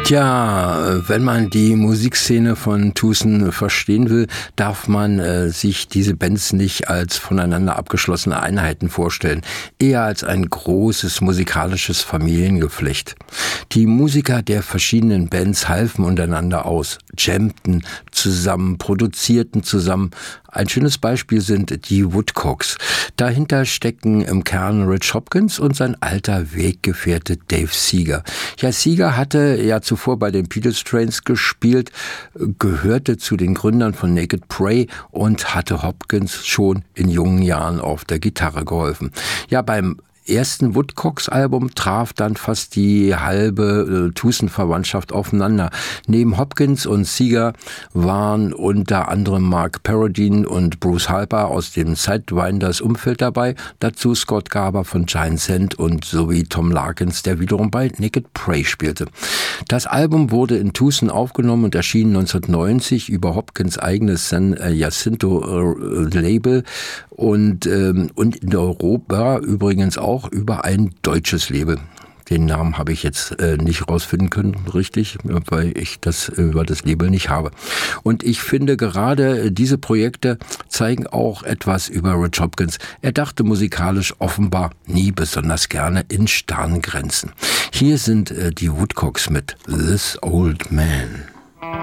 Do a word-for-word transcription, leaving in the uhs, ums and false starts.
Tja, wenn man die Musikszene von Tucson verstehen will, darf man äh, sich diese Bands nicht als voneinander abgeschlossene Einheiten vorstellen, eher als ein großes musikalisches Familiengeflecht. Die Musiker der verschiedenen Bands halfen untereinander aus, jammten zusammen, produzierten zusammen. Ein schönes Beispiel sind die Woodcocks. Dahinter stecken im Kern Rich Hopkins und sein alter Weggefährte Dave Seeger. Ja, Seeger hatte ja zuvor bei den Beatles Trains gespielt, gehörte zu den Gründern von Naked Prey und hatte Hopkins schon in jungen Jahren auf der Gitarre geholfen. Ja, beim ersten Woodcocks-Album traf dann fast die halbe äh, Tucson-Verwandtschaft aufeinander. Neben Hopkins und Seeger waren unter anderem Mark Paradine und Bruce Harper aus dem Sidewinders-Umfeld dabei, dazu Scott Garber von Giant Sand und sowie Tom Larkins, der wiederum bei Naked Prey spielte. Das Album wurde in Tucson aufgenommen und erschien neunzehnhundertneunzig über Hopkins' eigenes San Jacinto-Label und, ähm, und in Europa übrigens auch über ein deutsches Label. Den Namen habe ich jetzt äh, nicht rausfinden können, richtig, weil ich das über das Label nicht habe. Und ich finde, gerade diese Projekte zeigen auch etwas über Rich Hopkins. Er dachte musikalisch offenbar nie besonders gerne in starren Grenzen. Hier sind äh, die Woodcocks mit This Old Man.